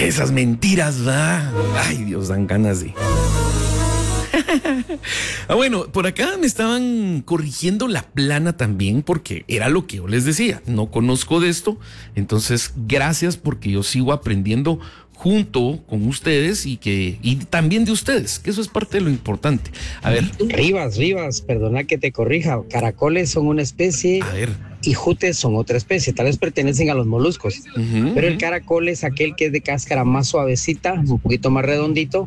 Esas mentiras, ¿verdad? Ay, Dios, dan ganas de... Bueno, por acá me estaban corrigiendo la plana también, porque era lo que yo les decía. No conozco de esto, entonces gracias, porque yo sigo aprendiendo junto con ustedes y también de ustedes, que eso es parte de lo importante. A ver. Rivas, perdona que te corrija. Caracoles son una especie. A ver. Y jutes son otra especie, tal vez pertenecen a los moluscos. Pero el caracol es aquel que es de cáscara más suavecita, un poquito más redondito.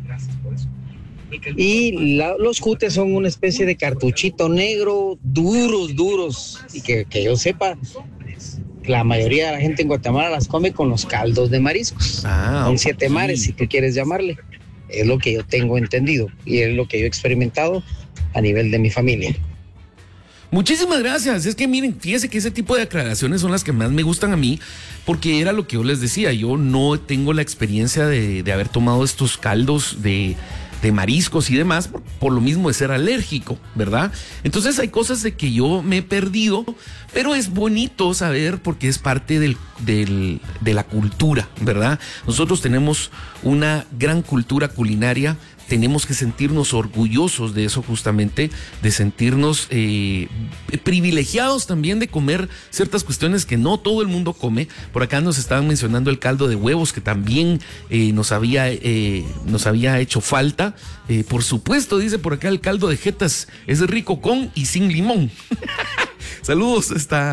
Y los jutes son una especie de cartuchito negro, duros. Y que yo sepa, la mayoría de la gente en Guatemala las come con los caldos de mariscos. Con 7 mares, si tú quieres llamarle. Es lo que yo tengo entendido y es lo que yo he experimentado a nivel de mi familia. Muchísimas gracias. Es que miren, fíjense que ese tipo de aclaraciones son las que más me gustan a mí, porque era lo que yo les decía. Yo no tengo la experiencia de haber tomado estos caldos de mariscos y demás, por lo mismo de ser alérgico, ¿verdad? Entonces hay cosas de que yo me he perdido, pero es bonito saber porque es parte de la cultura, ¿verdad? Nosotros tenemos una gran cultura culinaria. Tenemos que sentirnos orgullosos de eso, justamente, de sentirnos privilegiados también de comer ciertas cuestiones que no todo el mundo come. Por acá nos estaban mencionando el caldo de huevos, que también nos había hecho falta. Por supuesto, dice por acá, el caldo de jetas es rico con y sin limón. Saludos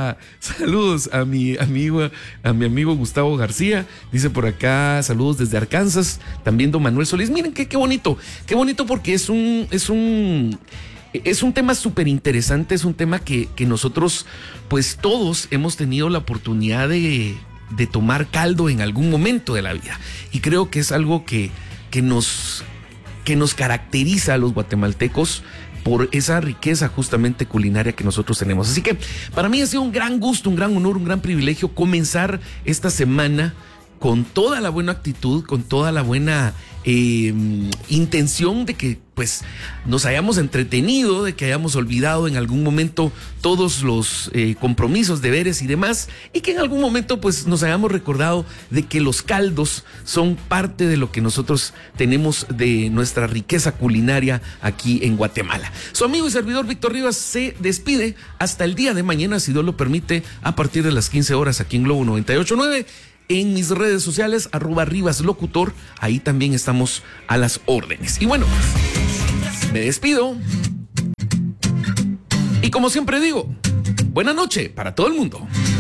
a mi amigo Gustavo García. Dice por acá, saludos desde Arkansas. También don Manuel Solís. Miren qué bonito porque es un tema súper interesante. Es un tema que nosotros, pues todos hemos tenido la oportunidad de tomar caldo en algún momento de la vida. Y creo que es algo que nos caracteriza a los guatemaltecos por esa riqueza justamente culinaria que nosotros tenemos. Así que para mí ha sido un gran gusto, un gran honor, un gran privilegio comenzar esta semana con toda la buena actitud, con toda la buena intención de que pues nos hayamos entretenido, de que hayamos olvidado en algún momento todos los compromisos, deberes y demás, y que en algún momento pues nos hayamos recordado de que los caldos son parte de lo que nosotros tenemos de nuestra riqueza culinaria aquí en Guatemala. Su amigo y servidor Víctor Rivas se despide hasta el día de mañana, si Dios lo permite, a partir de las 15 horas aquí en Globo 98.9. En mis redes sociales, @RivasLocutor, ahí también estamos a las órdenes. Y bueno, me despido. Y como siempre digo, buena noche para todo el mundo.